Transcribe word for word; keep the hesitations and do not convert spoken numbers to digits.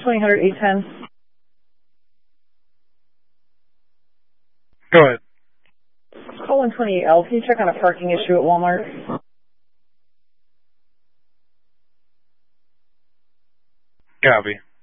twenty hundred eight ten. Go ahead. Call one twenty-eight L. Can you check on a parking issue at Walmart? Copy.